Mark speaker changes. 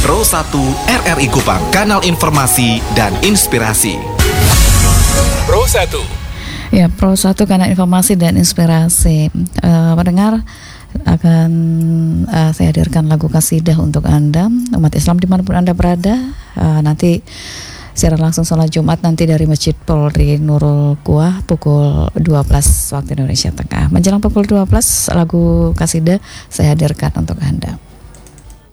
Speaker 1: Pro 1 RRI Kupang, kanal informasi dan inspirasi. Pro 1.
Speaker 2: Ya, Pro 1 kanal informasi dan inspirasi. Pendengar, akan saya hadirkan lagu kasidah untuk Anda, umat Islam dimanapun Anda berada. Nanti siaran langsung sholat Jumat nanti dari Masjid Polri Nurul Quwah pukul 12 waktu Indonesia Tengah. Menjelang pukul 12 lagu kasidah saya hadirkan untuk Anda.